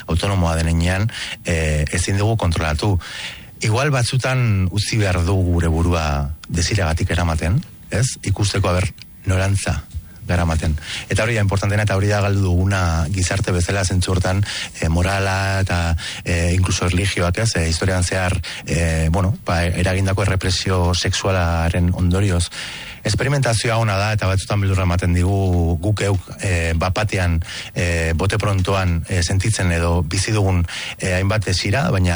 autonomoa denean, ezin dugu kontrolatu. Igual batzutan utzi behar du gure burua desiragatik eramaten, ez? Ikusteko norantza garamaten. Eta hori da importantena, eta hori da galdu duguna gizarte bezala zentzu hortan, morala eta inkluso religioak, ez? Historian zehar, eragindako errepresio sexualaren ondorioz. Esperimentazioa ona da, eta batzutan beldurra ematen digu guk bapatean, bote prontoan sentitzen edo bizi dugun hainbat desira, baina